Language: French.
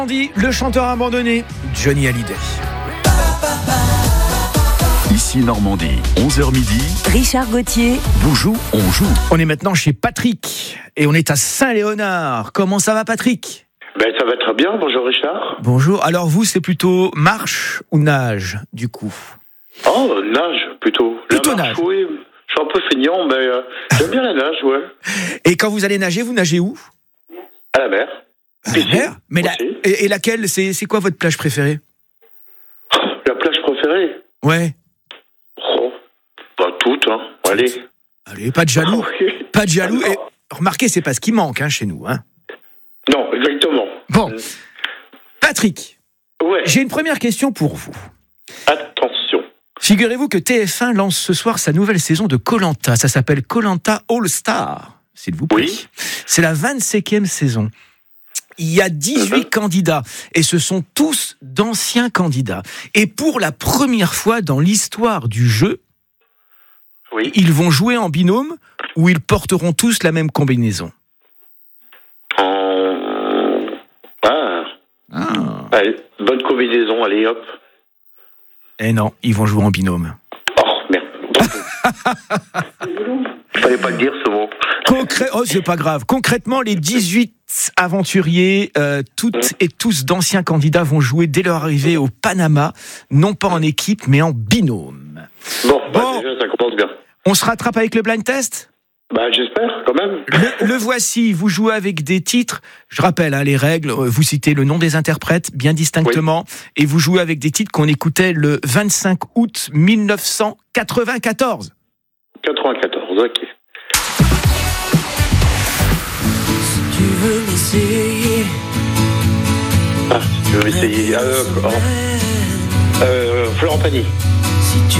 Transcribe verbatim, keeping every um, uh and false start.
Dit le chanteur abandonné, Johnny Hallyday. Ici Normandie, onze heures midi. Richard Gauthier. Bonjour, on joue. On est maintenant chez Patrick et on est à Saint-Léonard. Comment ça va, Patrick ? Ben, ça va très bien, bonjour Richard. Bonjour, alors vous c'est plutôt marche ou nage du coup ? Oh, nage plutôt. Plutôt la marche, nage. oui. Je suis un peu feignant, mais euh, j'aime bien la nage, ouais. Et quand vous allez nager, vous nagez où ? À la mer. À la mer ? Mais la... aussi. et, et laquelle ? c'est, c'est quoi votre plage préférée ? La plage préférée. Ouais. Oh, pas toutes, hein. Allez. Allez, pas de jaloux. Oui. Pas de jaloux. Ah, Et remarquez, c'est pas ce qui manque hein, chez nous. Hein. non, exactement. Bon, Patrick, Ouais. j'ai une première question pour vous. Attention. Figurez-vous que T F un lance ce soir sa nouvelle saison de Koh-Lanta. Ça s'appelle Koh-Lanta All Star, s'il vous plaît. Oui. C'est la vingt-cinquième saison. Il y a dix-huit Mhm. candidats et ce sont tous d'anciens candidats. Et pour la première fois dans l'histoire du jeu, Oui. ils vont jouer en binôme où ils porteront tous la même combinaison. En... Ah. Ah. Allez, bonne combinaison, allez hop. Eh non, ils vont jouer en binôme. Oh, merde. Fallait pas le dire, ce mot. Concré- oh, c'est pas grave. Concrètement, les dix-huit aventuriers, euh, toutes et tous d'anciens candidats, vont jouer dès leur arrivée au Panama, non pas en équipe, mais en binôme. Bon, bah, Bon. déjà, ça commence bien. On se rattrape avec le blind test ? Bah, j'espère, quand même. Le, le voici, vous jouez avec des titres, je rappelle hein, les règles, vous citez le nom des interprètes bien distinctement, et vous jouez avec des titres qu'on écoutait le vingt-cinq août mille neuf cent quatre-vingt-quatorze. quatre-vingt-quatorze, ok. Tu veux m'essayer? Ah, je vais essayer. Euh, oh. euh, Florent Pagny.